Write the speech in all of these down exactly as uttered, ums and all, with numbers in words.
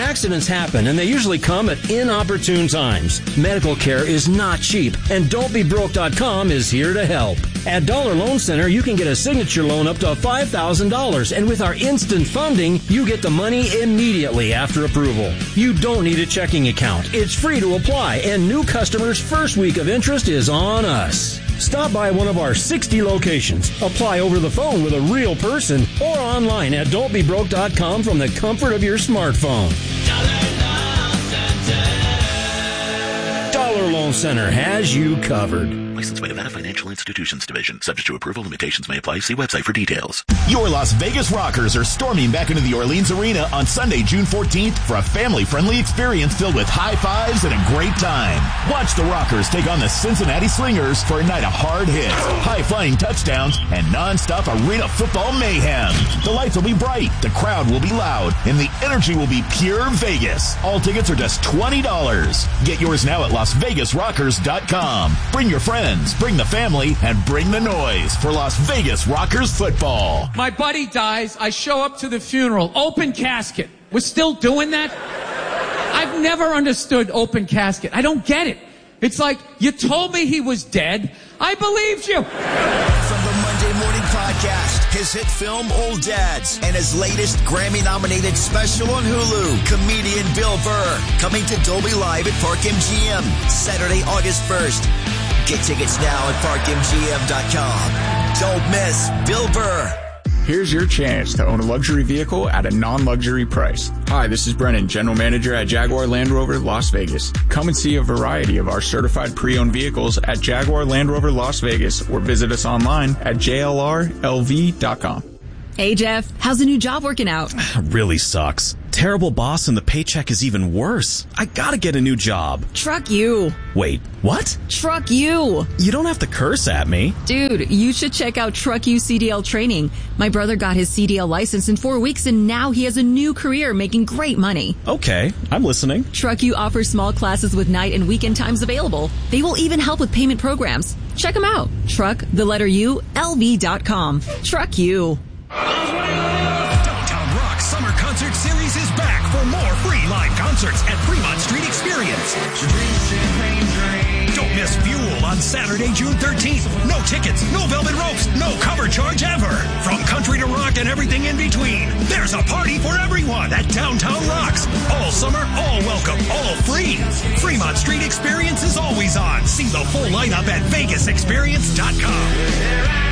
Accidents happen, and they usually come at inopportune times. Medical care is not cheap, and don't be broke dot com is here to help. At Dollar Loan Center, you can get a signature loan up to five thousand dollars, and with our instant funding, you get the money immediately after approval. You don't need a checking account. It's free to apply, and new customers' first week of interest is on us. Stop by one of our sixty locations. Apply over the phone with a real person or online at don't be broke dot com from the comfort of your smartphone. Dollar Loan Center has you covered. Licensed by Nevada Financial Institutions Division. Subject to approval. Limitations may apply. See website for details. Your Las Vegas Rockers are storming back into the Orleans Arena on Sunday, June fourteenth for a family-friendly experience filled with high fives and a great time. Watch the Rockers take on the Cincinnati Slingers for a night of hard hits, high-flying touchdowns, and non-stop arena football mayhem. The lights will be bright, the crowd will be loud, and the energy will be pure Vegas. All tickets are just twenty dollars. Get yours now at las vegas rockers dot com. Bring your friends. Bring the family, and bring the noise for Las Vegas Rockers football. My buddy dies. I show up to the funeral. Open casket. We're still doing that? I've never understood open casket. I don't get it. It's like, you told me he was dead. I believed you. From the Monday Morning Podcast, his hit film Old Dads, and his latest Grammy-nominated special on Hulu, comedian Bill Burr, coming to Dolby Live at Park M G M, Saturday, August first. Get tickets now at park m g m dot com. Don't miss Bill Burr. Here's your chance to own a luxury vehicle at a non-luxury price. Hi, this is Brennan, General Manager at Jaguar Land Rover Las Vegas. Come and see a variety of our certified pre-owned vehicles at Jaguar Land Rover Las Vegas or visit us online at j l r l v dot com. Hey, Jeff, how's the new job working out? Really sucks. Terrible boss and the paycheck is even worse. I gotta get a new job. Truck you. Wait, what? Truck you. You don't have to curse at me. Dude, you should check out Truck You C D L training. My brother got his C D L license in four weeks and now he has a new career making great money. Okay, I'm listening. Truck You offers small classes with night and weekend times available. They will even help with payment programs. Check them out. Truck, the letter U, L V dot com. Truck You. Downtown Rock Summer Concert Series is back for more free live concerts at Fremont Street Experience. Don't miss Fuel on Saturday, June thirteenth. No tickets, no velvet ropes, no cover charge ever. From country to rock and everything in between, there's a party for everyone at Downtown Rocks. All summer, all welcome, all free. Fremont Street Experience is always on. See the full lineup at vegas experience dot com.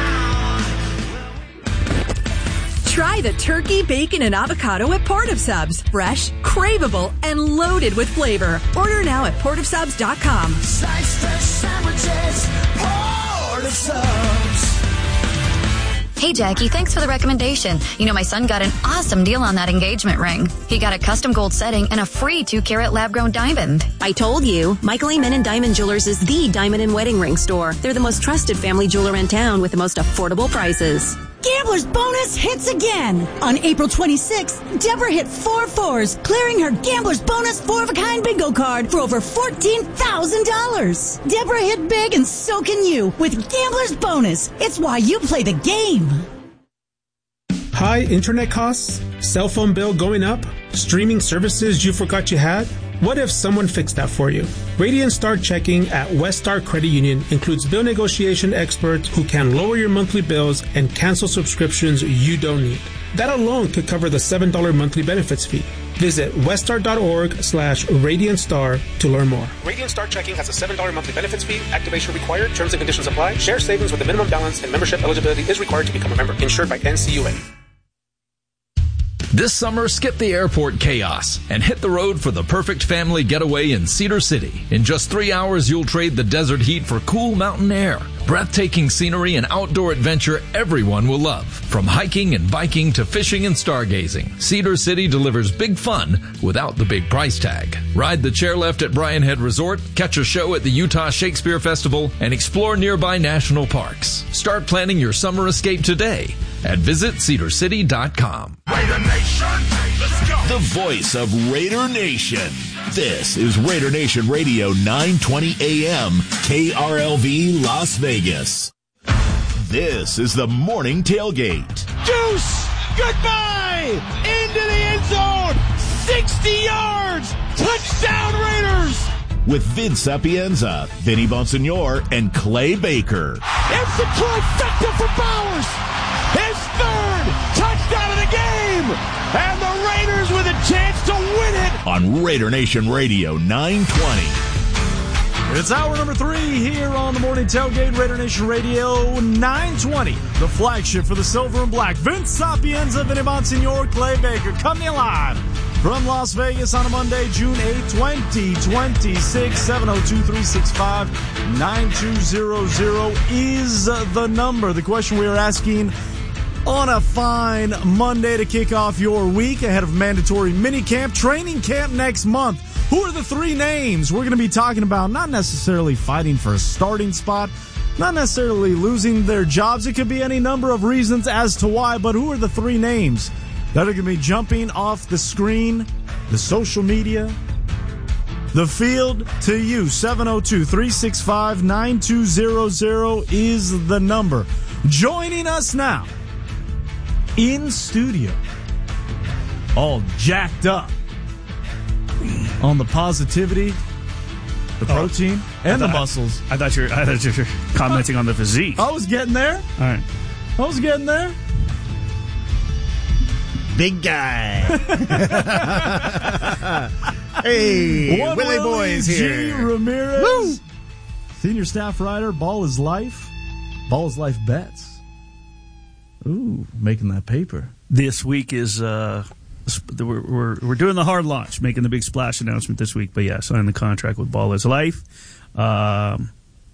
Try the turkey, bacon, and avocado at Port of Subs. Fresh, craveable, and loaded with flavor. Order now at port of subs dot com. Slice fresh sandwiches, Port of Subs. Hey, Jackie, thanks for the recommendation. You know, my son got an awesome deal on that engagement ring. He got a custom gold setting and a free two-carat lab-grown diamond. I told you, Michael Amen Diamond Jewelers is the diamond and wedding ring store. They're the most trusted family jeweler in town with the most affordable prices. Gambler's Bonus hits again. On April twenty-sixth, Deborah hit four fours, clearing her Gambler's Bonus four-of-a-kind bingo card for over fourteen thousand dollars. Deborah hit big and so can you with Gambler's Bonus. It's why you play the game. High internet costs? Cell phone bill going up? Streaming services you forgot you had? What if someone fixed that for you? Radiant Star Checking at West Star Credit Union includes bill negotiation experts who can lower your monthly bills and cancel subscriptions you don't need. That alone could cover the seven dollars monthly benefits fee. Visit weststar.org slash Radiant Star to learn more. Radiant Star Checking has a seven dollars monthly benefits fee. Activation required. Terms and conditions apply. Share savings with a minimum balance and membership eligibility is required to become a member. Insured by N C U A. This summer, skip the airport chaos and hit the road for the perfect family getaway in Cedar City. In just three hours, you'll trade the desert heat for cool mountain air. Breathtaking scenery and outdoor adventure everyone will love. From hiking and biking to fishing and stargazing, Cedar City delivers big fun without the big price tag. Ride the chairlift at Bryan Head Resort, catch a show at the Utah Shakespeare Festival, and explore nearby national parks. Start planning your summer escape today at visit cedar city dot com. Raider Nation, let's go. The voice of Raider Nation. This is Raider Nation Radio nine twenty A M K R L V Las Vegas. This is the Morning Tailgate. Deuce, goodbye! Into the end zone! sixty yards! Touchdown Raiders! With Vince Sapienza, Vinny Bonsignore, and Clay Baker. It's the trifecta for Bowers! His third touchdown of the game! And the Raiders with a chance to win it! On Raider Nation Radio nine twenty. It's hour number three here on the Morning Tailgate, Raider Nation Radio nine twenty. The flagship for the silver and black. Vince Sapienza, Vinny Bonsignore, Clay Baker coming live from Las Vegas on a Monday, June eighth, twenty twenty-six. seven oh two, three six five, nine two zero zero is the number. The question we are asking on a fine Monday to kick off your week ahead of mandatory minicamp, training camp next month. Who are the three names we're going to be talking about? Not necessarily fighting for a starting spot, not necessarily losing their jobs. It could be any number of reasons as to why, but who are the three names that are going to be jumping off the screen, the social media, the field to you? seven oh two, three six five, nine two zero zero is the number. Joining us now in studio, all jacked up on the positivity, the protein, oh, and thought, the muscles. I, I thought you were, I thought you were commenting on the physique. I was getting there. All right. I was getting there. Big guy. Hey, One Willie Willie Boys G. here. Ramirez, Woo! senior staff writer, Ball is Life, Ball is Life Bets. Ooh, making that paper. This week is uh, we're, we're we're doing the hard launch, making the big splash announcement this week. But yeah, signed the contract with Ball is Life. Um,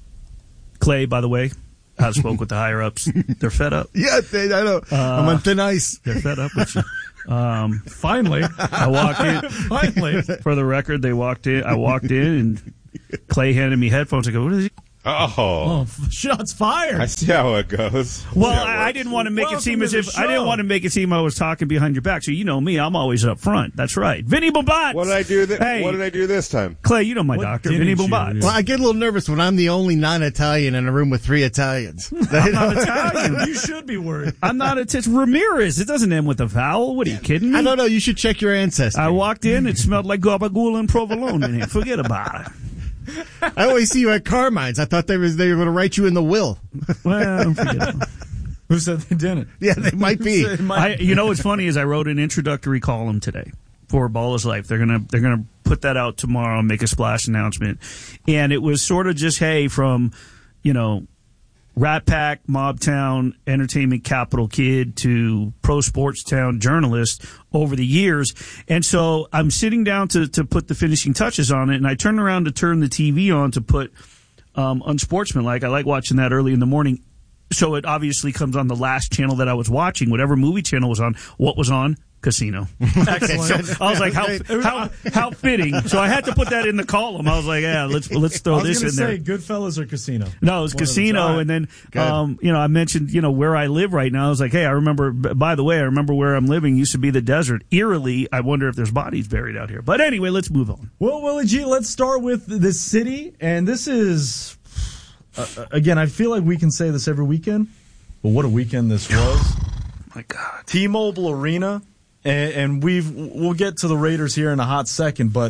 Clay, by the way, I spoke with the higher ups. They're fed up. Yeah, they, I know. Uh, I'm on thin ice. They're fed up with you. Um, Finally, I walked in. Finally, for the record, they walked in. I walked in, and Clay handed me headphones. I go, "What is he?" Oh. oh, shots fired. I see how it goes. Well, I, I didn't want to make Welcome it seem as to if the I didn't show. want to make it seem I was talking behind your back. So you know me, I'm always up front. That's right. Vinny Bombat. What did I do? Th- hey, what did I do this time? Clay, you know my What doctor, didn't Vinny you Bombat. do? Well, I get a little nervous when I'm the only non-Italian in a room with three Italians. I'm not Italian. You should be worried. I'm not. It's, it's Ramirez. It doesn't end with a vowel. What are you kidding me? I don't know. You should check your ancestry. I walked in. It smelled like gabagool and provolone in here. Forget about it. I always see you at Carmine's. I thought they was they were going to write you in the will. Well, forget it. Who said they didn't? Yeah, they might be. They might I, you know what's funny is I wrote an introductory column today for Ball is Life. They're gonna they're gonna put that out tomorrow and make a splash announcement, and it was sort of just hey from, you know, Rat Pack, Mob Town, entertainment capital kid to pro sports town journalist over the years. And so I'm sitting down to, to put the finishing touches on it, and I turn around to turn the T V on to put um, Unsportsmanlike. I like watching that early in the morning. So it obviously comes on the last channel that I was watching, whatever movie channel was on. What was on? Casino. Excellent. So I was like, how, how how fitting. So I had to put that in the column. I was like, yeah, let's let's throw I was this in say, there. Goodfellas or Casino? No, it was One of Casino, those. All right. and then Good. um, you know, I mentioned you know where I live right now. I was like, hey, I remember. By the way, I remember where I'm living used to be the desert. Eerily, I wonder if there's bodies buried out here. But anyway, let's move on. Well, Willie G, let's start with this city, and this is uh, again. I feel like we can say this every weekend, but what a weekend this was! My God, T-Mobile Arena. And, and we've we'll get to the Raiders here in a hot second, but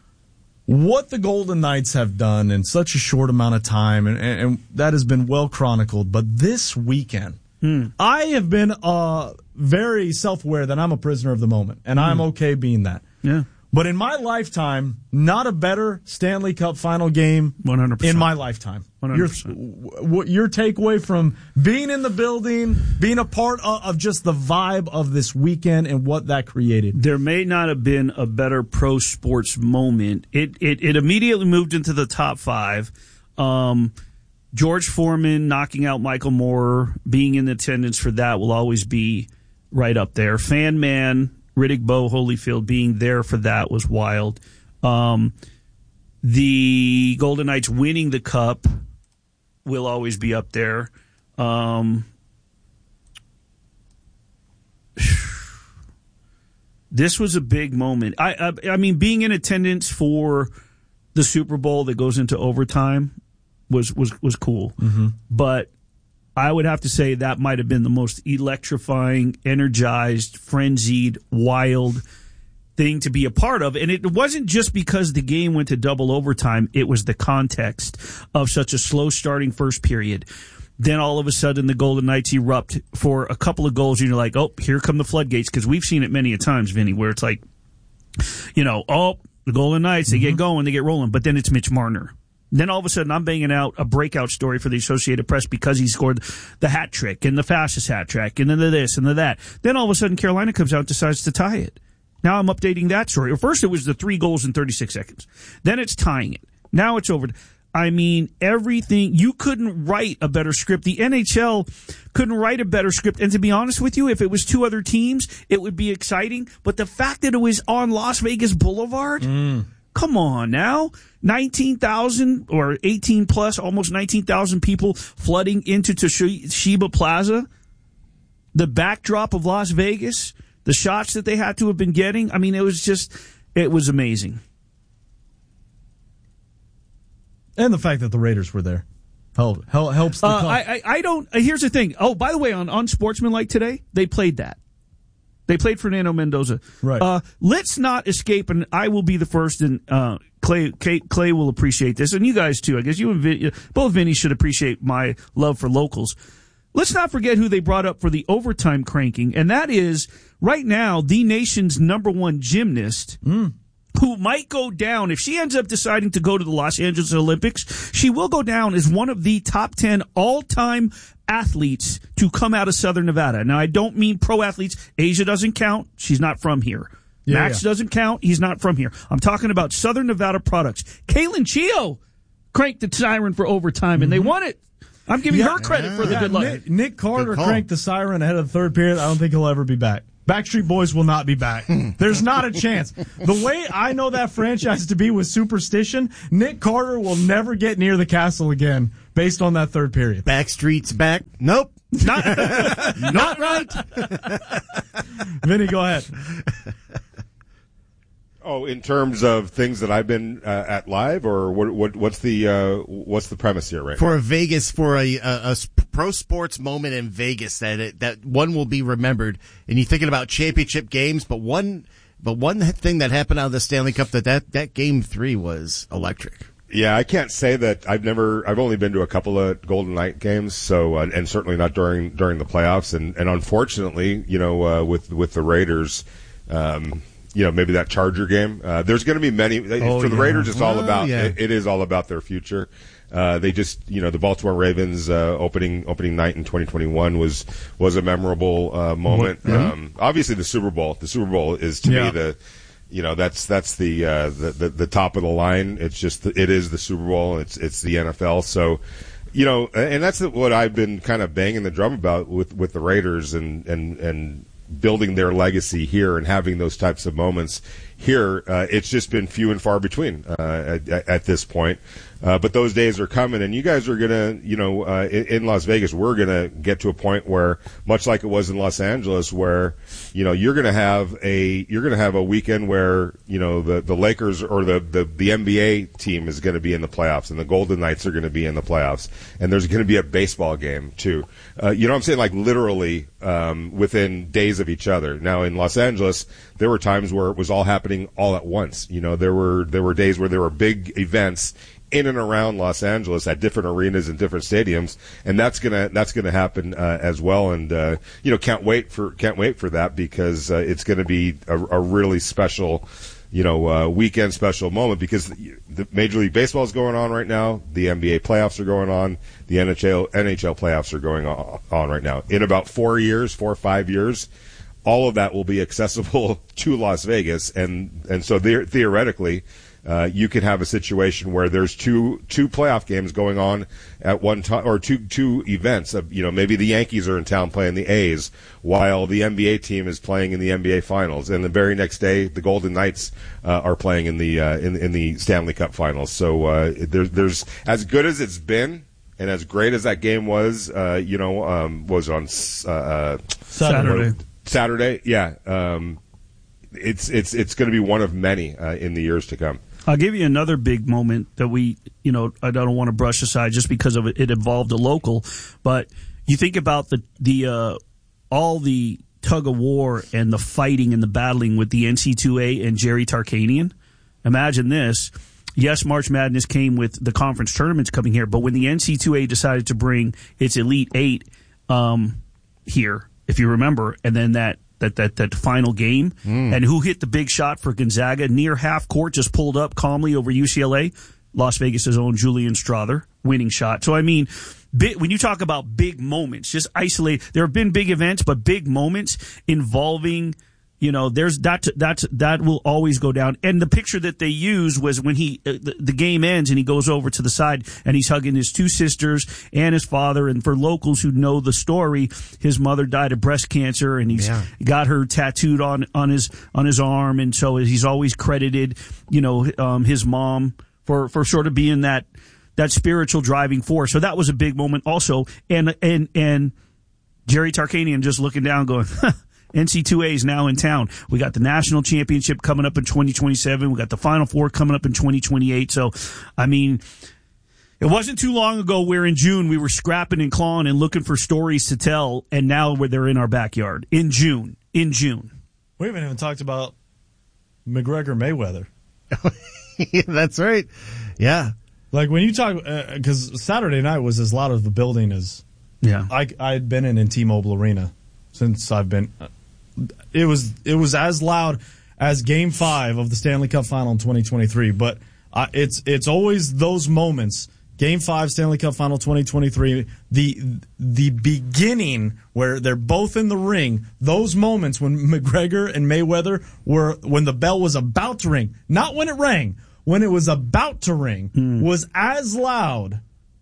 what the Golden Knights have done in such a short amount of time, and, and, and that has been well chronicled. But this weekend, hmm. I have been uh, very self-aware that I'm a prisoner of the moment, and hmm. I'm okay being that. Yeah. But in my lifetime, not a better Stanley Cup final game one hundred percent. in my lifetime. one hundred percent. Your, your takeaway from being in the building, being a part of, of just the vibe of this weekend and what that created. There may not have been a better pro sports moment. It it, it immediately moved into the top five. Um, George Foreman knocking out Michael Moore, being in attendance for that will always be right up there. Fan man. Riddick Bowe Holyfield being there for that was wild. Um, the Golden Knights winning the Cup will always be up there. Um, this was a big moment. I, I, I mean, being in attendance for the Super Bowl that goes into overtime was was was cool, mm-hmm. but I would have to say that might have been the most electrifying, energized, frenzied, wild thing to be a part of. And it wasn't just because the game went to double overtime. It was the context of such a slow starting first period. Then all of a sudden the Golden Knights erupt for a couple of goals, and you're like, oh, here come the floodgates. Because we've seen it many a times, Vinny, where it's like, you know, oh, the Golden Knights, they mm-hmm. get going, they get rolling. But then it's Mitch Marner. Then all of a sudden I'm banging out a breakout story for the Associated Press because he scored the hat trick and the fastest hat trick and then the this and the that. Then all of a sudden Carolina comes out and decides to tie it. Now I'm updating that story. First it was the three goals in thirty-six seconds. Then it's tying it. Now it's over. I mean, everything. You couldn't write a better script. The N H L couldn't write a better script. And to be honest with you, if it was two other teams, it would be exciting. But the fact that it was on Las Vegas Boulevard, mm. come on now. nineteen thousand or eighteen plus, almost nineteen thousand people flooding into Toshiba Plaza. The backdrop of Las Vegas. The shots that they had to have been getting, I mean, it was just, it was amazing. And the fact that the Raiders were there help, help, helps the uh, I, I, I don't, uh, here's the thing. Oh, by the way, on Unsportsmanlike today, they played that. They played Fernando Mendoza. Right. Uh, let's not escape, and I will be the first, and uh, Clay, Clay, Clay will appreciate this, and you guys too. I guess you and Vin, both Vinny should appreciate my love for locals. Let's not forget who they brought up for the overtime cranking, and that is, right now, the nation's number one gymnast, mm. who might go down, if she ends up deciding to go to the Los Angeles Olympics, she will go down as one of the top ten all-time athletes to come out of Southern Nevada. Now, I don't mean pro athletes. Asia doesn't count. She's not from here. Yeah, Max yeah. doesn't count. He's not from here. I'm talking about Southern Nevada products. Kaylin Chio cranked the siren for overtime, mm-hmm. and they won it. I'm giving yeah, her credit yeah, for the yeah, good luck. Nick, Nick Carter cranked the siren ahead of the third period. I don't think he'll ever be back. Backstreet Boys will not be back. There's not a chance. The way I know that franchise to be with superstition, Nick Carter will never get near the castle again based on that third period. Backstreet's back. Nope. Not, not right. Vinny, go ahead. Oh, in terms of things that I've been uh, at live, or what, what? What's the uh, what's the premise here, right? For a Vegas, for a, a, a pro sports moment in Vegas, that it, that one will be remembered. And you're thinking about championship games, but one, but one thing that happened out of the Stanley Cup, that that, that game three was electric. Yeah, I can't say that I've never. I've only been to a couple of Golden Knight games, so uh, and certainly not during during the playoffs. And and unfortunately, you know, uh, with with the Raiders. Um, You know, maybe that Charger game. Uh, there's going to be many oh, for the yeah. Raiders. It's all oh, about. Yeah. It, it is all about their future. Uh, they just, you know, the Baltimore Ravens uh, opening opening night in twenty twenty-one was was a memorable uh, moment. Mm-hmm. Um, obviously, the Super Bowl. The Super Bowl is to yeah. me the, you know, that's that's the, uh, the the the top of the line. It's just the, it is the Super Bowl. It's it's the N F L. So. You know, and that's what I've been kind of banging the drum about with, with the Raiders and, and, and building their legacy here and having those types of moments here. Uh, it's just been few and far between uh, at, at this point. Uh, but those days are coming, and you guys are going to, you know, uh, in, in Las Vegas, we're going to get to a point where, much like it was in Los Angeles, where, you know, you're going to have a, you're going to have a weekend where, you know, the, the Lakers or the, the, the N B A team is going to be in the playoffs, and the Golden Knights are going to be in the playoffs, and there's going to be a baseball game, too. Uh, you know what I'm saying? Like, literally, um, within days of each other. Now, in Los Angeles, there were times where it was all happening all at once. You know, there were, there were days where there were big events in and around Los Angeles at different arenas and different stadiums, and that's gonna that's gonna happen uh, as well. And uh, you know, can't wait for can't wait for that because uh, it's going to be a, a really special, you know, uh, weekend special moment because the, the Major League Baseball is going on right now, the N B A playoffs are going on, the N H L N H L playoffs are going on, on right now. In about four years, four or five years, all of that will be accessible to Las Vegas, and and so the, theoretically. Uh, you could have a situation where there's two two playoff games going on at one time, or two two events. Of, you know, maybe the Yankees are in town playing the A's, while the N B A team is playing in the N B A Finals, and the very next day the Golden Knights uh, are playing in the uh, in in the Stanley Cup Finals. So uh, there's there's as good as it's been, and as great as that game was. Uh, you know, um, was on uh, Saturday. Saturday, yeah. Um, it's it's it's going to be one of many uh, in the years to come. I'll give you another big moment that we, you know, I don't want to brush aside just because of it, it involved a local. But you think about the the uh, all the tug of war and the fighting and the battling with the N C double A and Jerry Tarkanian. Imagine this. Yes, March Madness came with the conference tournaments coming here, but when the N C double A decided to bring its Elite Eight um, here, if you remember, and then that that that, that final game, mm. and who hit the big shot for Gonzaga near half court, just pulled up calmly over U C L A? Las Vegas' own Julian Strother, winning shot. So, I mean, big, when you talk about big moments, just isolate, there have been big events, but big moments involving, you know, there's that, that, that will always go down. And the picture that they used was when he, uh, the, the game ends and he goes over to the side and he's hugging his two sisters and his father. And for locals who know the story, his mother died of breast cancer and he's yeah. got her tattooed on, on his, on his arm. And so he's always credited, you know, um, his mom for, for sort of being that, that spiritual driving force. So that was a big moment also. And, and, and Jerry Tarkanian just looking down going, N C double A is now in town. We got the national championship coming up in twenty twenty-seven. We got the Final Four coming up in twenty twenty-eight. So, I mean, it wasn't too long ago where in June we were scrapping and clawing and looking for stories to tell, and now where they're in our backyard. In June. In June. We haven't even talked about McGregor Mayweather. Yeah, that's right. Yeah. Like when you talk, because uh, Saturday night was as loud of the building as yeah. I I'd been in in T-Mobile Arena since I've been. Uh, it was it was as loud as Game Five of the Stanley Cup Final in twenty twenty-three. But uh, it's it's always those moments. Game Five Stanley Cup Final twenty twenty-three. The the beginning where they're both in the ring. Those moments when McGregor and Mayweather were when the bell was about to ring, not when it rang. When it was about to ring, mm. was as loud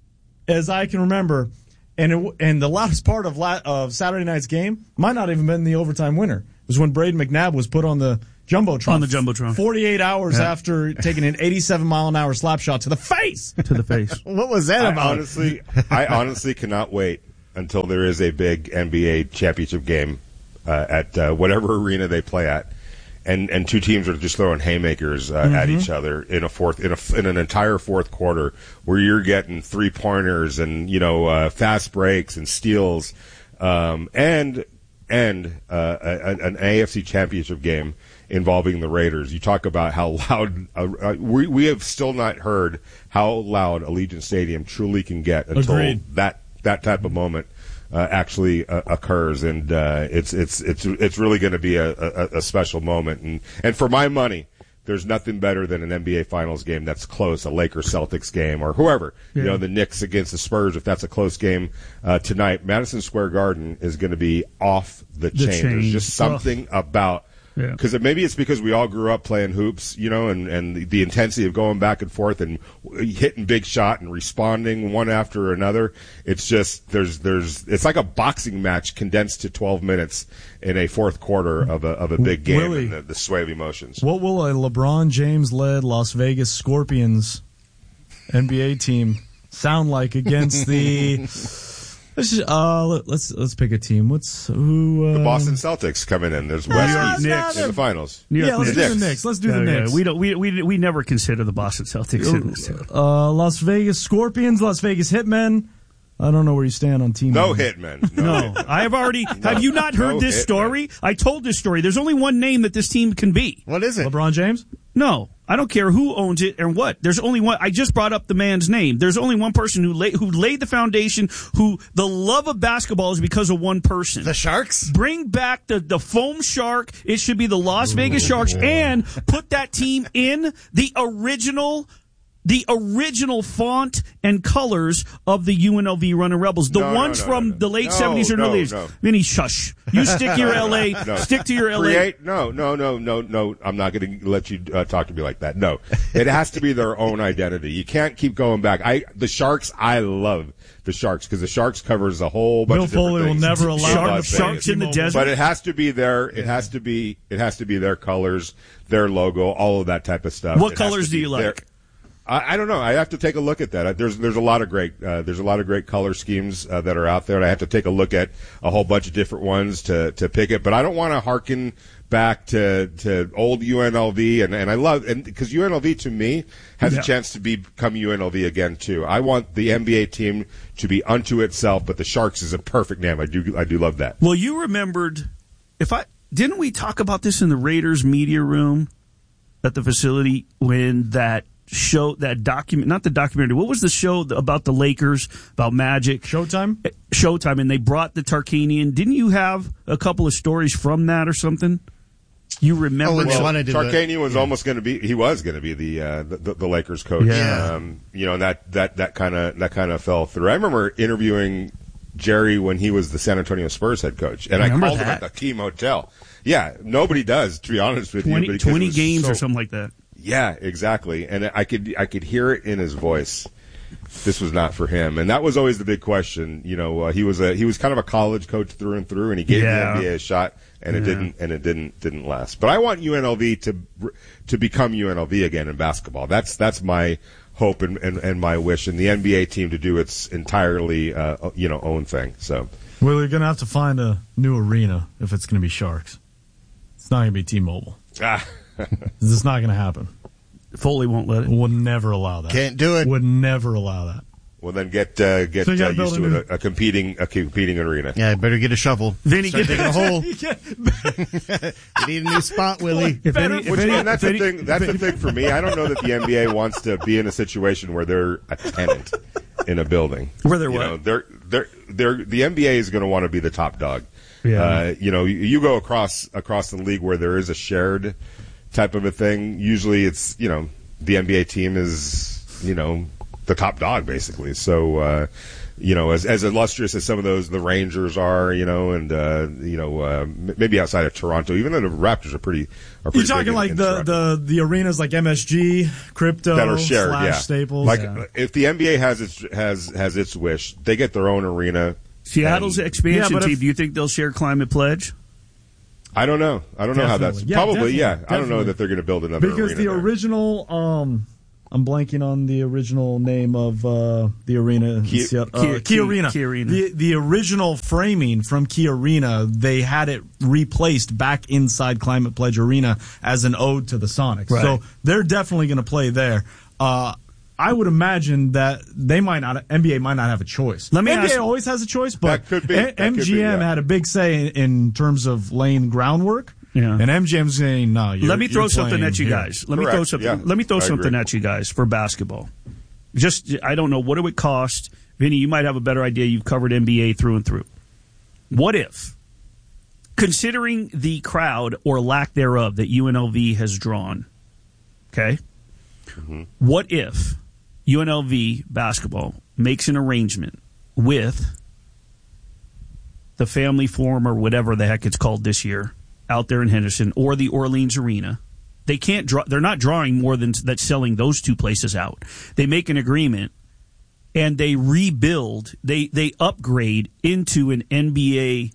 as I can remember, and it, and the loudest part of la- of Saturday night's game might not even been the overtime winner. It was when Braden McNabb was put on the jumbotron. On the jumbotron, forty-eight hours yeah. after taking an eighty-seven mile an hour slap shot to the face. To the face. What was that I about? Honestly, I honestly cannot wait until there is a big N B A championship game uh, at uh, whatever arena they play at. And and two teams are just throwing haymakers uh, mm-hmm. at each other in a fourth in a in an entire fourth quarter where you're getting three pointers and you know uh, fast breaks and steals um, and and uh, a, an A F C championship game involving the Raiders. You talk about how loud uh, uh, we we have still not heard how loud Allegiant Stadium truly can get until Agreed. that that type of moment. Uh, actually uh, occurs, and uh, it's it's it's it's really going to be a, a, a special moment. And and for my money, there's nothing better than an N B A Finals game that's close, a Lakers Celtics game, or whoever. Yeah. You know, the Knicks against the Spurs. If that's a close game uh, tonight, Madison Square Garden is going to be off the, the chain. chain. There's just something oh. about. Because yeah. maybe it's because we all grew up playing hoops, you know, and, and the, the intensity of going back and forth and hitting big shot and responding one after another. It's just there's there's it's like a boxing match condensed to twelve minutes in a fourth quarter of a of a big game. Willie, and the, the sway of emotions. What will a LeBron James led Las Vegas Scorpions N B A team sound like against the? Let's just, uh, let's let's pick a team. What's who? Uh, the Boston Celtics coming in. There's West no, East no, in the finals. Yeah, York let's the do Knicks. the Knicks. Let's do yeah, the yeah. Knicks. We don't. We we we never consider the Boston Celtics in this. Uh, Las Vegas Scorpions, Las Vegas Hitmen. I don't know where you stand on team. No Hitmen. No, no. Hitmen. I have already. No. Have you not heard No this Hitmen. story? I told this story. There's only one name that this team can be. What is it? LeBron James? No. I don't care who owns it and what. There's only one. I just brought up the man's name. There's only one person who laid, who laid the foundation, who the love of basketball is because of one person. The Sharks? Bring back the, the foam shark. It should be the Las Vegas Sharks, and put that team in the original The original font and colors of the U N L V Running Rebels, the no, ones no, no, from no, the late no, seventies or no, early eighties. no. Vinny, shush. You stick to your L A. No. Stick to your L A. Create, no, no, no, no, no. I'm not going to let you uh, talk to me like that. No, it has to be their own identity. You can't keep going back. I the Sharks. I love the Sharks because the Sharks covers a whole bunch Bill of different Foley will things. never allow Shark, Sharks in the desert. But it has to be their. It has to be. It has to be their colors, their logo, all of that type of stuff. What It has colors to do be you their- like? I, I don't know. I have to take a look at that. There's there's a lot of great uh, there's a lot of great color schemes uh, that are out there, and I have to take a look at a whole bunch of different ones to to pick it. But I don't want to hearken back to to old U N L V, and and I love and because U N L V to me has Yeah. a chance to become U N L V again too. I want the N B A team to be unto itself, but the Sharks is a perfect name. I do I do love that. Well, you remembered if I didn't we talk about this in the Raiders media room at the facility when that show, that document, not the documentary, what was the show about the Lakers, about Magic? Showtime? Showtime, and they brought the Tarkanian. Didn't you have a couple of stories from that or something? You remember? Oh, well, wanted to Tarkanian the, was yeah. almost going to be. He was going to be the, uh, the the Lakers coach. Yeah. Um, you know, and that that that kind of that kind of fell through. I remember interviewing Jerry when he was the San Antonio Spurs head coach, and I, I called that. him at the team hotel. Yeah, nobody does, to be honest with twenty, you. twenty games so, or something like that. Yeah, exactly. And I could I could hear it in his voice. This was not for him, and that was always the big question. You know, uh, he was a he was kind of a college coach through and through, and he gave Yeah. the N B A a shot, and it Yeah. didn't and it didn't didn't last. But I want U N L V to to become U N L V again in basketball. That's that's my hope and, and, and my wish, and the N B A team to do its entirely uh, you know own thing. So, well, you're going to have to find a new arena if it's going to be Sharks. It's not going to be T-Mobile. Ah. This is not going to happen. Foley won't let it. Would never allow that. Can't do it. Would never allow that. Well, then get uh, get So you uh, gotta used build to a it, a, a competing a competing arena. Yeah, better get a shovel. Vinny, Start get digging a hole. You need a new spot, Willie. If any, Which, if any, and that's if the any- thing. That's the thing for me. I don't know that the N B A wants to be in a situation where they're a tenant in a building. Where they're you what? know, they're they're they're the N B A is going to want to be the top dog. Yeah. Uh, you know, you, you go across across the league where there is a shared type of a thing. Usually, it's you know the N B A team is you know the top dog basically. So. Uh, You know, as as illustrious as some of those the Rangers are, you know, and uh, you know uh, m- maybe outside of Toronto, even though the Raptors are pretty. Are pretty You're talking big in- like in the, Toronto. the, the arenas like M S G, Crypto, that are shared, slash yeah. Staples. Like yeah. if the N B A has its has has its wish, they get their own arena. Seattle's and- expansion Yeah, but team, if- do you think they'll share Climate Pledge? I don't know. I don't know how that's Definitely. Yeah, probably. definitely, Yeah, I don't know definitely. that they're going to build another Because arena the there. original, um, I'm blanking on the original name of uh, the arena. in Key- Seattle. Key- uh, Key Key- Arena. Key Arena. The, the original framing from Key Arena, they had it replaced back inside Climate Pledge Arena as an ode to the Sonics. Right. So they're definitely going to play there. Uh, I would imagine that they might not, N B A might not have a choice. Let me N B A ask- always has a choice, but That could be. A- That could be, M G M yeah. had a big say in, in terms of laying groundwork. Yeah. And M G M's saying, no, you're, Let me throw you're something playing at you here. guys. Let me Correct. throw something. Yeah, Let me throw I something agree. at you guys for basketball. Just, I don't know what it would cost. Vinny, you might have a better idea. You've covered N B A through and through. What if, considering the crowd or lack thereof that U N L V has drawn, okay? Mm-hmm. What if U N L V basketball makes an arrangement with the Family Forum or whatever the heck it's called this year out there in Henderson or the Orleans Arena? They can't draw. They're not drawing more than that's selling those two places out. They make an agreement and they rebuild. They they upgrade into an N B A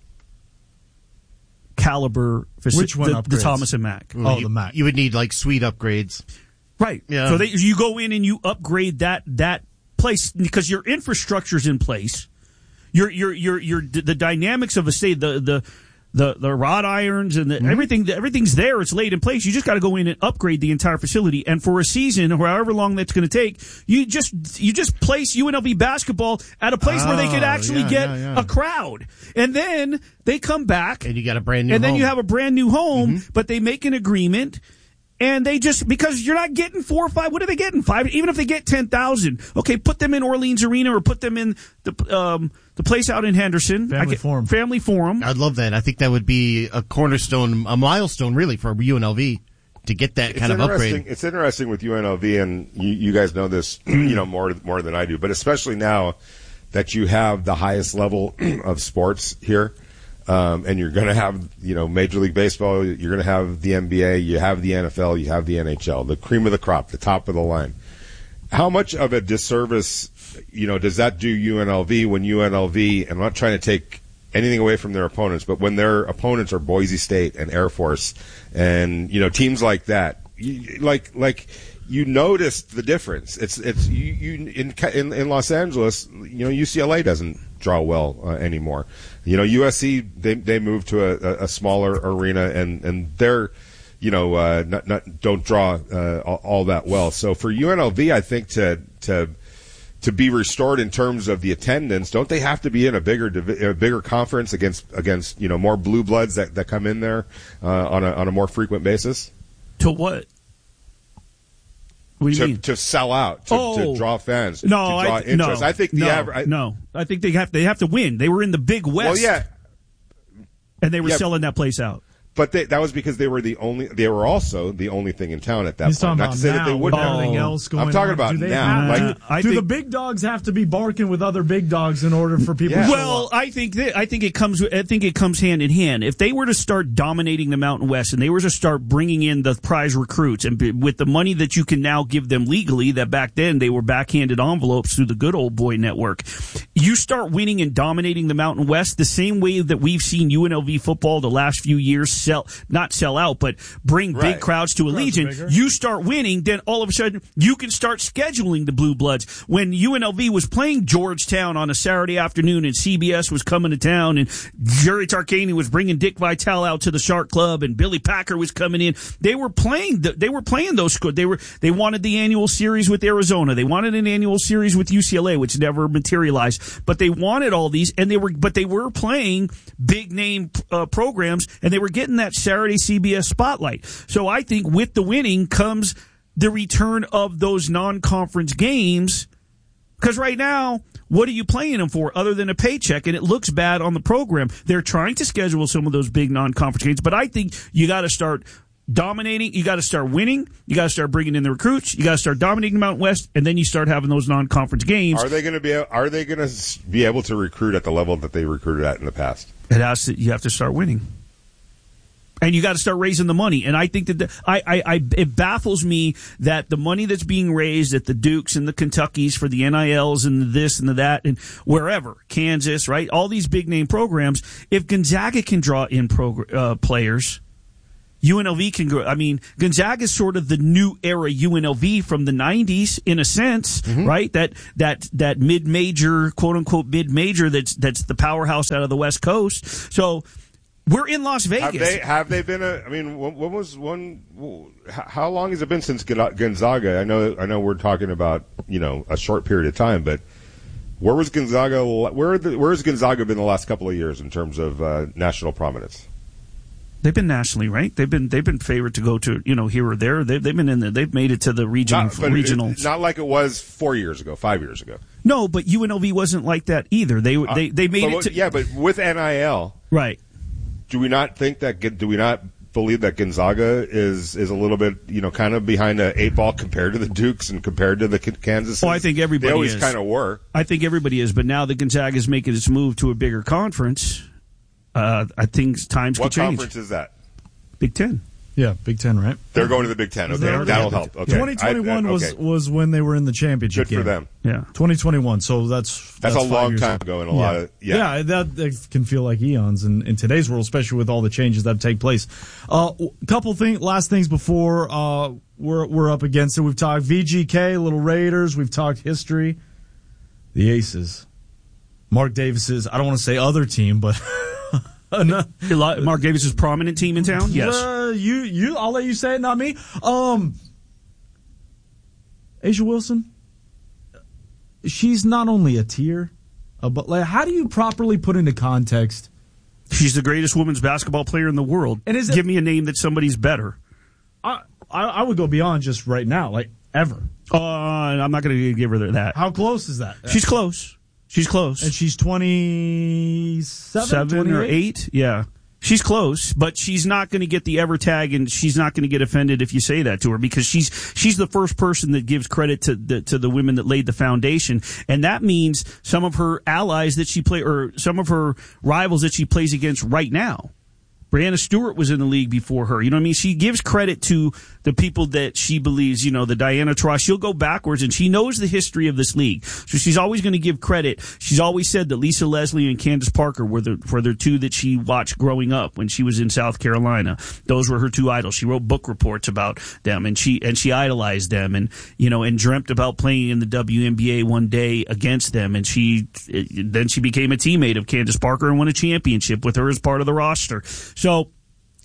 caliber. faci- Which one the, the upgrades? Thomas and Mack. Oh, you, the Mac. You would need like suite upgrades. Right. Yeah. So they, you go in and you upgrade that that place because your infrastructure's in place. Your your your your the dynamics of a state, the the the, the wrought irons and the, Mm-hmm. everything everything's there. It's laid in place. You just got to go in and upgrade the entire facility. And for a season, or however long that's going to take, you just you just place U N L V basketball at a place where they could Oh, actually yeah, get yeah, yeah. a crowd. And then they come back, And you got a brand new and then home. you have a brand new home. But they make an agreement. And they just, because you're not getting four or five, what are they getting? Five, even if they get ten thousand. Okay, put them in Orleans Arena or put them in the um, the place out in Henderson. Family I get, Forum. Family Forum. I'd love that. I think that would be a cornerstone, a milestone really for U N L V to get that It's kind of interesting. upgrade. It's interesting with U N L V, and you, you guys know this, you know, more more than I do. But especially now that you have the highest level of sports here, um, and you're going to have, you know, Major League Baseball, you're going to have the N B A, you have the N F L, you have the N H L, the cream of the crop, the top of the line. How much of a disservice, you know, does that do U N L V when U N L V? And I'm not trying to take anything away from their opponents, but when their opponents are Boise State and Air Force, and you know teams like that, you, like like you noticed the difference. It's it's you, you in, in in Los Angeles, you know U C L A doesn't draw well uh, anymore. You know U S C they they moved to a, a smaller arena and and they're you know uh, not not don't draw uh, all, all that well. So for U N L V, I think to to to be restored in terms of the attendance, don't they have to be in a bigger divi- a bigger conference against against you know more blue bloods that, that come in there uh, on a on a more frequent basis? To what? What do you to, mean? To sell out, to, oh. to draw fans, no, to draw I, interest. No, I think the no, average. I, no, I think they have they have to win. They were in the Big West. Well, yeah, and they were yeah, selling that place out. But they, that was because they were the only. They were also the only thing in town at that He's point. Not talking to say about that they now wouldn't. with everything have. else going I'm talking on. about do they now. Have, like, do I do think, the big dogs have to be barking with other big dogs in order for people? to Well, I think that, I think it comes. I think it comes hand in hand. If they were to start dominating the Mountain West and they were to start bringing in the prize recruits, and be, with the money that you can now give them legally, that back then they were backhanded envelopes through the good old boy network, you start winning and dominating the Mountain West the same way that we've seen U N L V football the last few years sell, not sell out, but bring Right. big crowds to Allegiant. You start winning, then all of a sudden you can start scheduling the Blue Bloods. When U N L V was playing Georgetown on a Saturday afternoon and C B S was coming to town and Jerry Tarkanian was bringing Dick Vitale out to the Shark Club and Billy Packer was coming in, they were playing the, they were playing those scores. They were they wanted the annual series with Arizona. They wanted an annual series with U C L A, which never materialized. But they wanted all these, and they were but they were playing big name uh, programs, and they were getting that Saturday C B S spotlight. So I think with the winning comes the return of those non-conference games, because right now, what are you playing them for other than a paycheck? And it looks bad on the program. They're trying to schedule some of those big non-conference games, but I think you got to start dominating. You got to start winning. You got to start bringing in the recruits. You got to start dominating the Mountain West, and then you start having those non-conference games. Are they going to be? Are they going to be able to recruit at the level that they recruited at in the past? It has to. You have to start winning. And you got to start raising the money. And I think that the, I, I, I, it baffles me that the money that's being raised at the Dukes and the Kentuckys for the N I Ls and the this and the that and wherever, Kansas, right? All these big name programs. If Gonzaga can draw in progr- uh, players, U N L V can grow. I mean, Gonzaga is sort of the new era U N L V from the nineties in a sense, mm-hmm. right? That, that, that mid-major, quote unquote mid-major that's, that's the powerhouse out of the West Coast. So, we're in Las Vegas. Have they, have they been a? I mean, what, what was one? How long has it been since Gonzaga? I know, I know, we're talking about you know a short period of time, but where was Gonzaga? Where the, where has Gonzaga been the last couple of years in terms of uh, national prominence? They've been nationally, right? They've been they've been favored to go to you know here or there. They've they've been in the they've made it to the region not, but regionals. It, not like it was four years ago, five years ago. No, but U N L V wasn't like that either. They uh, they they made but, it to yeah, but with N I L, right. Do we not think that? Do we not believe that Gonzaga is is a little bit, you know, kind of behind the eight ball compared to the Dukes and compared to the Kansas? Oh, I think everybody. They always is. kind of were. I think everybody is, but now that Gonzaga is making its move to a bigger conference, uh, I think times what can change. What conference is that? Big Ten. Yeah, Big Ten, right? They're going to the Big Ten. Okay, that'll help. Okay, twenty twenty-one I, I, okay. was was when they were in the championship. Good for game. them. Yeah, twenty twenty-one. So that's that's, that's a long time ago. ago, and a yeah. lot of yeah. yeah, that, that can feel like eons in, in today's world, especially with all the changes that take place. A uh, couple things, last things before uh, we're we're up against it. We've talked V G K, Little Raiders. We've talked history. The Aces, Mark Davis's. I don't want to say other team, but. no. Mark Davis's prominent team in town. Yes, uh, you you. I'll let you say it, not me. Um, A'ja Wilson. She's not only a tier, uh, but like, how do you properly put into context? She's the greatest women's basketball player in the world. And is it, give me a name that somebody's better. I I, I would go beyond just right now, like ever. Uh, I'm not going to give her that. How close is that? She's close. She's close. And she's twenty-seven, Seven or eight? Yeah. She's close, but she's not going to get the ever tag, and she's not going to get offended if you say that to her, because she's she's the first person that gives credit to the to the women that laid the foundation, and that means some of her allies that she play, or some of her rivals that she plays against right now. Brianna Stewart was in the league before her. You know what I mean? She gives credit to the people that she believes, you know, the Diana Taurasi. She'll go backwards, and she knows the history of this league. So she's always going to give credit. She's always said that Lisa Leslie and Candace Parker were the, were the two that she watched growing up when she was in South Carolina. Those were her two idols. She wrote book reports about them, and she, and she idolized them, and, you know, and dreamt about playing in the W N B A one day against them. And she, then she became a teammate of Candace Parker and won a championship with her as part of the roster. So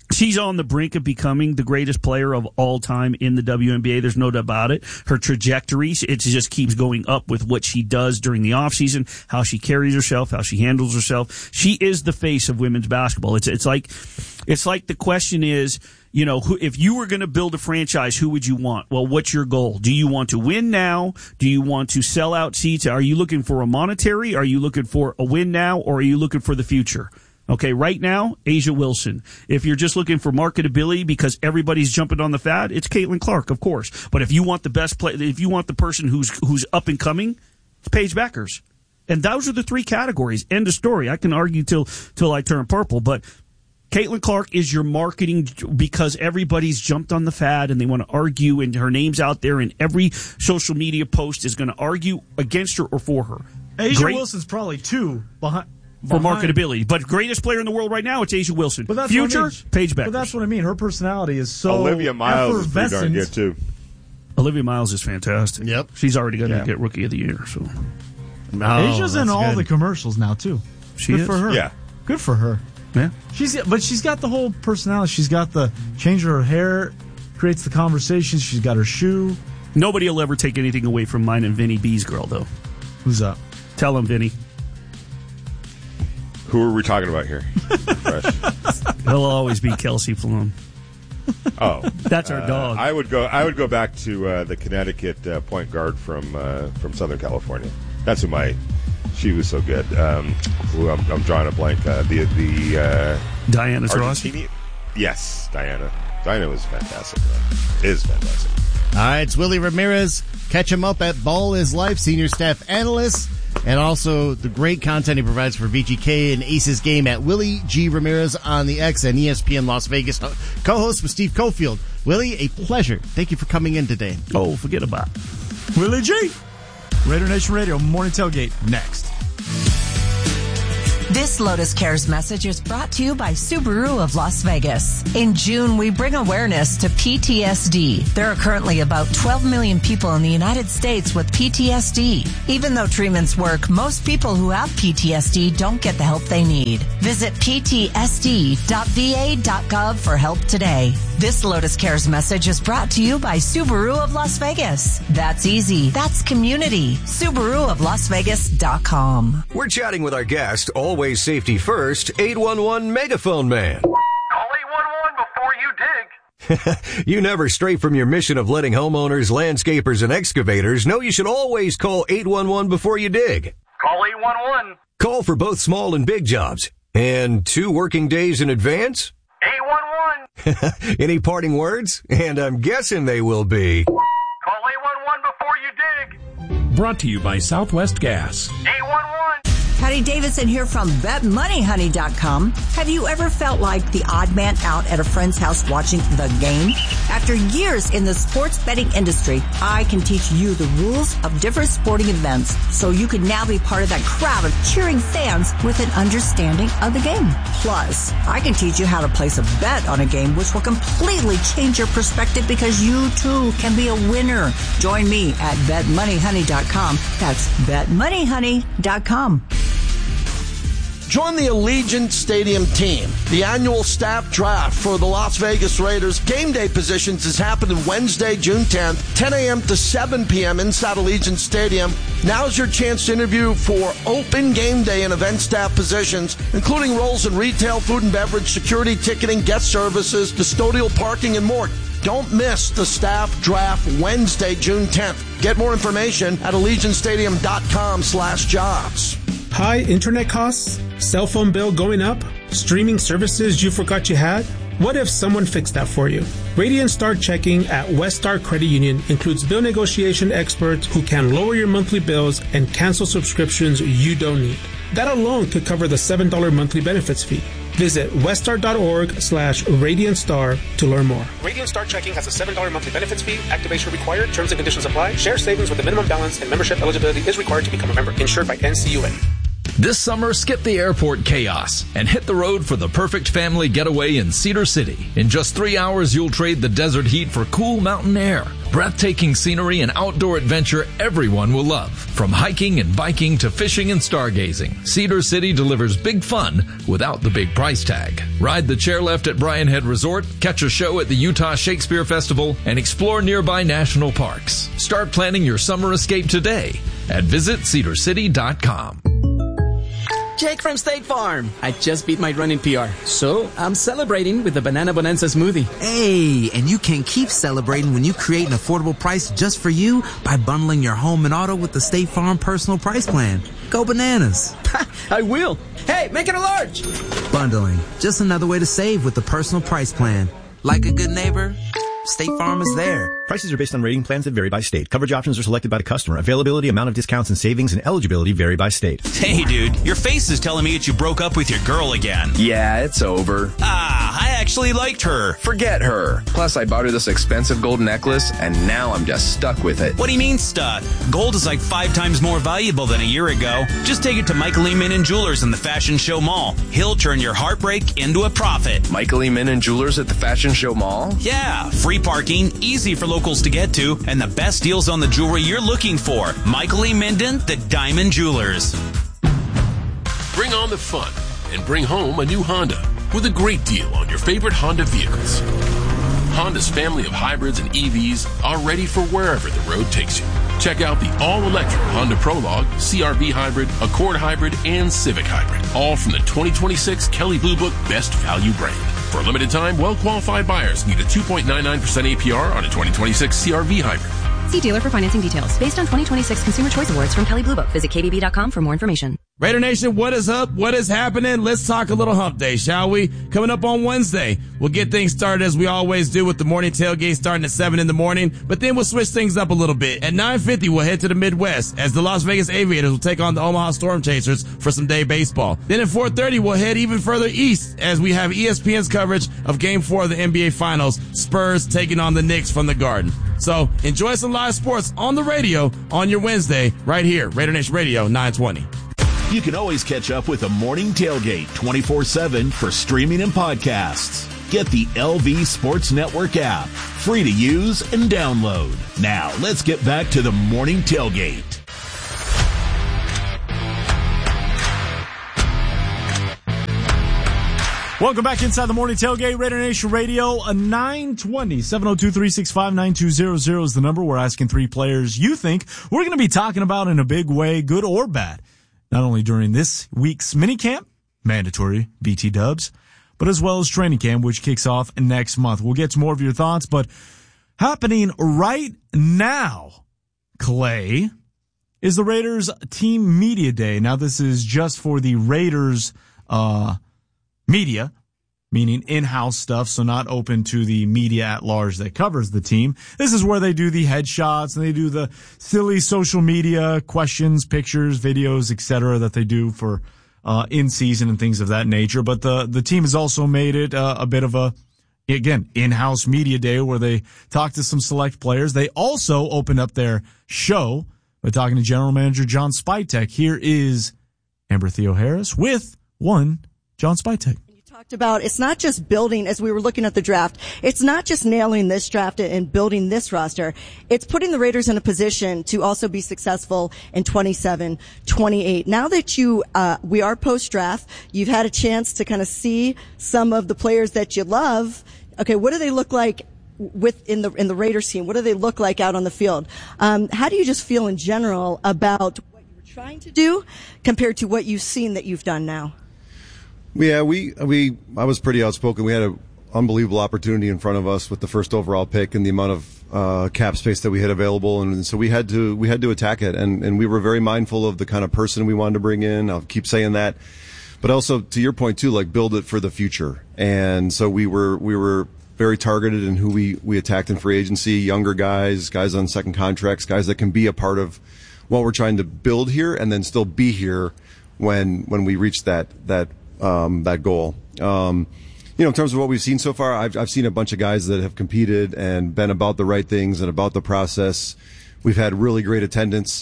She's on the brink of becoming the greatest player of all time in the W N B A. There's no doubt about it. Her trajectory, it just keeps going up with what she does during the offseason, how she carries herself, how she handles herself. She is the face of women's basketball. It's it's like it's like the question is, you know, who, if you were going to build a franchise, who would you want? Well, what's your goal? Do you want to win now? Do you want to sell out seats? Are you looking for a monetary? Are you looking for a win now? Or are you looking for the future? Okay, right now, Asia Wilson. If you're just looking for marketability because everybody's jumping on the fad, it's Caitlin Clark, of course. But if you want the best play, if you want the person who's who's up and coming, it's Paige Beckers. And those are the three categories. End of story. I can argue till till I turn purple, but Caitlin Clark is your marketing because everybody's jumped on the fad and they want to argue, and her name's out there, and every social media post is going to argue against her or for her. Asia Great. Wilson's probably two behind. For Behind. marketability. But greatest player in the world right now, it's Asia Wilson. But that's Future, what I mean. Paige Beckers. But that's what I mean. Her personality is so Olivia Miles is pretty darn good, too. Olivia Miles is fantastic. Yep. She's already going to Yeah. get Rookie of the Year. So Oh, Asia's in that's all good. the commercials now, too. She good is. for her. Yeah. Good for her. Yeah. She's But she's got the whole personality. She's got the change her hair, creates the conversation. She's got her shoe. Nobody will ever take anything away from mine and Vinny B's girl, though. Who's up? Tell him, Vinny. Who are we talking about here? Fresh. He'll always be Kelsey Plum. Oh, That's our uh, dog. I would go. I would go back to uh, the Connecticut uh, point guard from uh, from Southern California. That's who my. She was so good. Um, who I'm, I'm drawing a blank. Uh, the the uh, Diana Taurasi? Argentinian- Yes, Diana. Diana was fantastic. Uh, is fantastic. All right, it's Willie Ramirez. Catch him up at Ball is Life, senior staff analyst, and also the great content he provides for V G K and Aces Game at Willie G. Ramirez on the X and E S P N Las Vegas. Co-host with Steve Cofield. Willie, a pleasure. Thank you for coming in today. Oh, forget about it. Willie G. Raider Nation Radio, Morning Tailgate, next. This Lotus Cares message is brought to you by Subaru of Las Vegas. In June, we bring awareness to P T S D. There are currently about twelve million people in the United States with P T S D. Even though treatments work, most people who have P T S D don't get the help they need. Visit P T S D dot V A dot gov for help today. This Lotus Cares message is brought to you by Subaru of Las Vegas. That's easy. That's community. Subaru of Las Vegas dot com. We're chatting with our guest, always safety first, eight one one Megaphone Man. Call eight one one before you dig. You never stray from your mission of letting homeowners, landscapers, and excavators know you should always call eight one one before you dig. Call eight one one. Call for both small and big jobs. And two working days in advance? eight one one. Any parting words? And I'm guessing they will be. Call eight one one before you dig. Brought to you by Southwest Gas. eight one one. Patty Davidson here from bet money honey dot com. Have you ever felt like the odd man out at a friend's house watching the game? After years in the sports betting industry, I can teach you the rules of different sporting events so you can now be part of that crowd of cheering fans with an understanding of the game. Plus, I can teach you how to place a bet on a game which will completely change your perspective because you too can be a winner. Join me at bet money honey dot com. That's bet money honey dot com. Join the Allegiant Stadium team. The annual staff draft for the Las Vegas Raiders game day positions is happening Wednesday, June tenth, ten a.m. to seven p.m. inside Allegiant Stadium. Now's your chance to interview for open game day and event staff positions, including roles in retail, food and beverage, security, ticketing, guest services, custodial parking, and more. Don't miss the staff draft Wednesday, June tenth. Get more information at allegiant stadium dot com slash jobs. High internet costs? Cell phone bill going up? Streaming services you forgot you had? What if someone fixed that for you? Radiant Star Checking at West Star Credit Union includes bill negotiation experts who can lower your monthly bills and cancel subscriptions you don't need. That alone could cover the seven dollars monthly benefits fee. Visit weststar.org slash Radiant Star to learn more. Radiant Star Checking has a seven dollars monthly benefits fee. Activation required. Terms and conditions apply. Share savings with the minimum balance and membership eligibility is required to become a member. Insured by N C U A. This summer, skip the airport chaos and hit the road for the perfect family getaway in Cedar City. In just three hours, you'll trade the desert heat for cool mountain air, breathtaking scenery, and outdoor adventure everyone will love. From hiking and biking to fishing and stargazing, Cedar City delivers big fun without the big price tag. Ride the chairlift at Bryan Head Resort, catch a show at the Utah Shakespeare Festival, and explore nearby national parks. Start planning your summer escape today at visit cedar city dot com. Jake from State Farm. I just beat my running P R, so I'm celebrating with the Banana Bonanza smoothie. Hey, and you can keep celebrating when you create an affordable price just for you by bundling your home and auto with the State Farm Personal Price Plan. Go bananas. I will. Hey, make it a large. Bundling, just another way to save with the Personal Price Plan. Like a good neighbor, State Farm is there. Prices are based on rating plans that vary by state. Coverage options are selected by the customer. Availability, amount of discounts and savings, and eligibility vary by state. Hey, dude, your face is telling me that you broke up with your girl again. Yeah, it's over. Ah, I actually liked her. Forget her. Plus, I bought her this expensive gold necklace, and now I'm just stuck with it. What do you mean stuck? Gold is like five times more valuable than a year ago. Just take it to Michael E. Minnan Jewelers in the Fashion Show Mall. He'll turn your heartbreak into a profit. Michael E. Minnan Jewelers at the Fashion Show Mall? Yeah, free parking, easy for locals to get to, and the best deals on the jewelry you're looking for. Michael E. Minden, the Diamond Jewelers. Bring on the fun and bring home a new Honda with a great deal on your favorite Honda vehicles. Honda's family of hybrids and E Vs are ready for wherever the road takes you. Check out the all-electric Honda Prologue, C R V Hybrid, Accord Hybrid, and Civic Hybrid, all from the twenty twenty-six Kelley Blue Book Best Value brand. For a limited time, well-qualified buyers get a two point nine nine percent A P R on a twenty twenty-six C R V Hybrid. See dealer for financing details. Based on twenty twenty-six Consumer Choice Awards from Kelley Blue Book. Visit K B B dot com for more information. Raider Nation, what is up? What is happening? Let's talk a little hump day, shall we? Coming up on Wednesday, we'll get things started as we always do with the morning tailgate starting at seven in the morning, but then we'll switch things up a little bit. At nine fifty, we'll head to the Midwest as the Las Vegas Aviators will take on the Omaha Storm Chasers for some day baseball. Then at four thirty, we'll head even further east as we have E S P N's coverage of Game four of the N B A Finals, Spurs taking on the Knicks from the Garden. So enjoy some live sports on the radio on your Wednesday right here, Raider Nation Radio nine twenty. You can always catch up with the Morning Tailgate twenty-four seven for streaming and podcasts. Get the L V Sports Network app, free to use and download. Now, let's get back to the Morning Tailgate. Welcome back inside the Morning Tailgate, Raider Nation Radio, a nine twenty, seven oh two, three six five, nine two zero zero is the number. We're asking three players you think we're going to be talking about in a big way, good or bad. Not only during this week's minicamp, mandatory B T dubs, but as well as training camp, which kicks off next month. We'll get to more of your thoughts, but happening right now, Clay, is the Raiders Team Media Day. Now, this is just for the Raiders uh media, meaning in-house stuff, so not open to the media at large that covers the team. This is where they do the headshots and they do the silly social media questions, pictures, videos, et cetera that they do for uh in season and things of that nature. But the the team has also made it uh, a bit of a, again, in-house media day where they talk to some select players. They also opened up their show by talking to General Manager John Spytek. Here is Amber Theoharis with one John Spytek. Talked about it's not just building, as we were looking at the draft, it's not just nailing this draft and building this roster. It's putting the Raiders in a position to also be successful in twenty-seven, twenty-eight. Now that you, uh, we are post-draft, you've had a chance to kind of see some of the players that you love. Okay, what do they look like with in the in the Raiders team? What do they look like out on the field? Um, how do you just feel in general about what you were trying to do compared to what you've seen that you've done now? Yeah, we we I was pretty outspoken. We had an unbelievable opportunity in front of us with the first overall pick and the amount of uh, cap space that we had available, and so we had to we had to attack it. And, and we were very mindful of the kind of person we wanted to bring in. I'll keep saying that, but also to your point too, like build it for the future. And so we were we were very targeted in who we we attacked in free agency. Younger guys, guys on second contracts, guys that can be a part of what we're trying to build here, and then still be here when when we reach that that. Um, that goal. Um, you know, in terms of what we've seen so far, I've, I've seen a bunch of guys that have competed and been about the right things and about the process. We've had really great attendance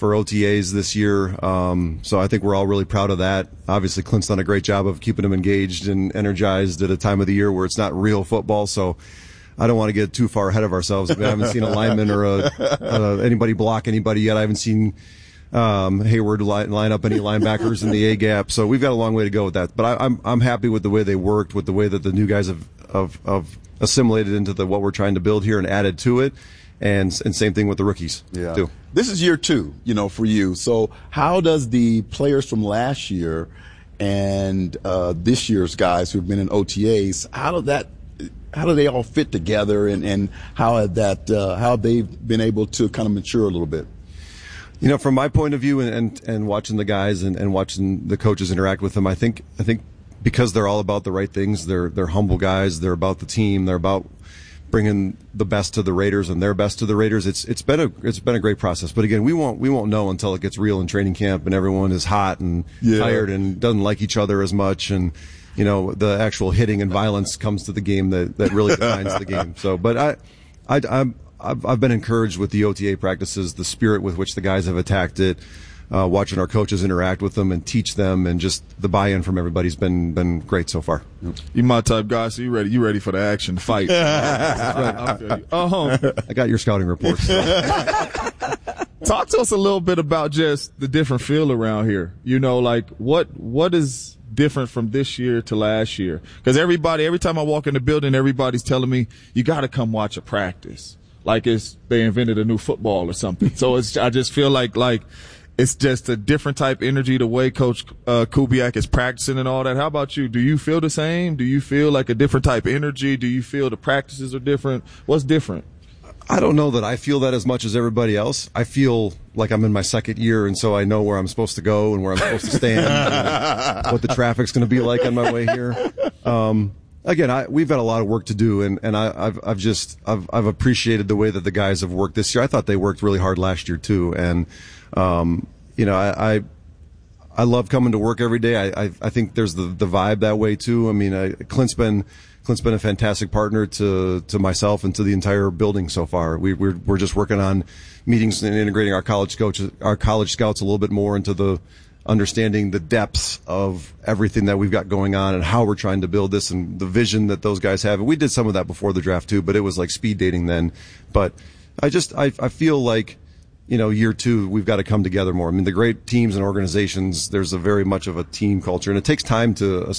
for O T As this year. Um, so I think we're all really proud of that. Obviously, Clint's done a great job of keeping them engaged and energized at a time of the year where it's not real football. So I don't want to get too far ahead of ourselves. We haven't seen a lineman or a, uh, anybody block anybody yet. I haven't seen um, Hayward line, line up any linebackers in the A gap. So we've got a long way to go with that. But I, I'm I'm happy with the way they worked, with the way that the new guys have have, have assimilated into the what we're trying to build here and added to it. And and same thing with the rookies. Yeah. Too. This is year two, you know, for you. So how does the players from last year and uh, this year's guys who've been in O T As, how do that, how do they all fit together, and, and how have that, uh, how have they been able to kind of mature a little bit? You know, from my point of view, and and, and watching the guys and, and watching the coaches interact with them, I think I think because they're all about the right things. They're they're humble guys. They're about the team. They're about bringing the best to the Raiders and their best to the Raiders. It's it's been a it's been a great process. But again, we won't we won't know until it gets real in training camp and everyone is hot and yeah. tired and doesn't like each other as much, and you know the actual hitting and violence comes to the game that, that really defines the game. So, but I I I'm, I've I've been encouraged with the O T A practices, the spirit with which the guys have attacked it. Uh, watching our coaches interact with them and teach them, and just the buy-in from everybody's been been great so far. You my type guy, so you ready? You ready for the action, the fight? uh-huh. I got your scouting reports. Talk to us a little bit about just the different feel around here. You know, like what what is different from this year to last year? Because everybody, every time I walk in the building, everybody's telling me you got to come watch a practice, like it's they invented a new football or something. So it's I just feel like like. It's just a different type of energy, the way Coach uh, Kubiak is practicing and all that. How about you? Do you feel the same? Do you feel like a different type of energy? Do you feel the practices are different? What's different? I don't know that I feel that as much as everybody else. I feel like I'm in my second year, and so I know where I'm supposed to go and where I'm supposed to stand, and what the traffic's going to be like on my way here. Um, again, I, we've got a lot of work to do, and, and I, I've, I've just I've, I've appreciated the way that the guys have worked this year. I thought they worked really hard last year too, and um, you know, I, I I love coming to work every day. I I, I think there's the, the vibe that way too. I mean, I, Clint's been Clint's been a fantastic partner to to myself and to the entire building so far. We, we're we're just working on meetings and integrating our college coaches, our college scouts a little bit more into the understanding the depths of everything that we've got going on and how we're trying to build this and the vision that those guys have. And we did some of that before the draft too, but it was like speed dating then. But I just I I feel like, you know, year two, we've got to come together more. I mean, the great teams and organizations, there's a very much of a team culture, and it takes time to